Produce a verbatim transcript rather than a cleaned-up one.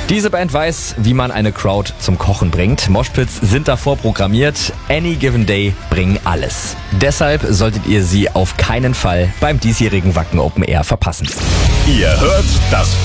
Diese Band weiß, wie man eine Crowd zum Kochen bringt. Moshpits sind davor programmiert. Any Given Day bringen alles. Deshalb solltet ihr sie auf keinen Fall beim diesjährigen Wacken Open Air verpassen. Ihr hört das